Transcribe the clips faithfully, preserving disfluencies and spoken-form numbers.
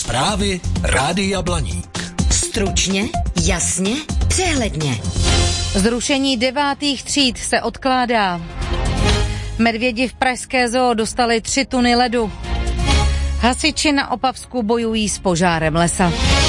Zprávy Rádia Blaník. Stručně, jasně, přehledně. Zrušení devátých tříd se odkládá. Medvědi v pražské zoo dostali tři tuny ledu. Hasiči na Opavsku bojují s požárem lesa.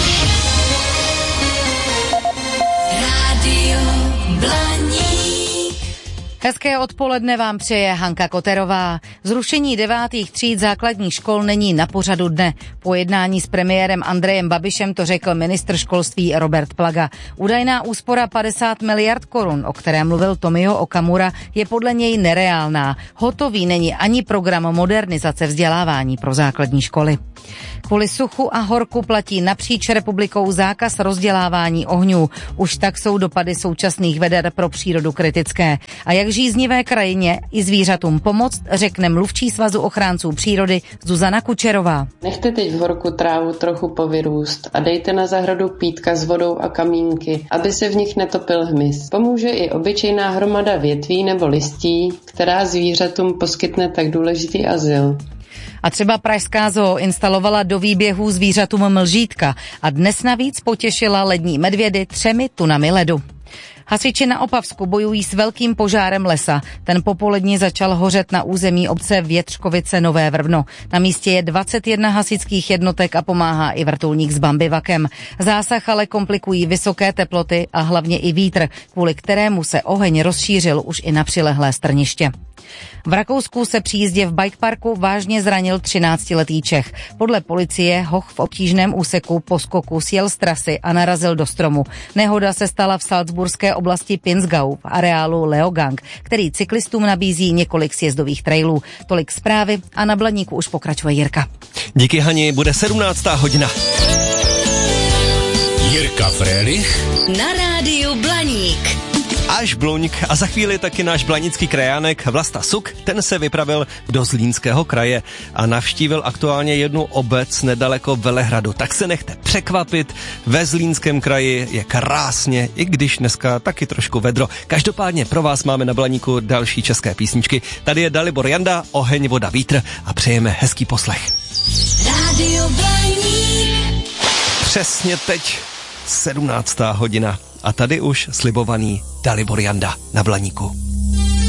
Rádio Blaník. Hezké odpoledne vám přeje Hanka Koterová. Zrušení devátých tříd základních škol není na pořadu dne. Po jednání s premiérem Andrejem Babišem to řekl ministr školství Robert Plaga. Údajná úspora padesát miliard korun, o které mluvil Tomio Okamura, je podle něj nereálná. Hotový není ani program modernizace vzdělávání pro základní školy. Kvůli suchu a horku platí napříč republikou zákaz rozdělávání ohňů. Už tak jsou dopady současných veder pro přírodu kritické. A jak žíznivé krajině i zvířatům pomoct, řekne mluvčí Svazu ochránců přírody Zuzana Kučerová. Nechte teď v horku trávu trochu povyrůst a dejte na zahradu pítka s vodou a kamínky, aby se v nich netopil hmyz. Pomůže i obyčejná hromada větví nebo listí, která zvířatům poskytne tak důležitý azyl. A třeba pražská zoo instalovala do výběhů zvířatům mlžítka a dnes navíc potěšila lední medvědy třemi tunami ledu. Hasiči na Opavsku bojují s velkým požárem lesa. Ten popolední začal hořet na území obce Větřkovice Nové Vrvno. Na místě je dvacet jedna hasičských jednotek a pomáhá i vrtulník s bambivakem. Zásah ale komplikují vysoké teploty a hlavně i vítr, kvůli kterému se oheň rozšířil už i na přilehlé strniště. V Rakousku se při jízdě v bikeparku vážně zranil třináctiletý Čech. Podle policie hoch v obtížném úseku po skoku sjel z trasy a narazil do stromu. Nehoda se stala v salzburské oblasti Pinzgau v areálu Leogang, který cyklistům nabízí několik sjezdových trailů. Tolik zprávy a na Blaníku už pokračuje Jirka. Díky Hani, bude sedmnáctá hodina. Jirka Frélich Na rádiu Blaník. Až Bluňk a za chvíli taky náš blanický krajánek Vlasta Suk, ten se vypravil do Zlínského kraje a navštívil aktuálně jednu obec nedaleko Velehradu. Tak se nechte překvapit, ve Zlínském kraji je krásně, i když dneska taky trošku vedro. Každopádně pro vás máme na Blaníku další české písničky. Tady je Dalibor Janda, Oheň, voda, vítr a přejeme hezký poslech. Rádio Blaník. Přesně teď sedmnáctá hodina. A tady už slibovaný Dalibor Janda na Blaníku.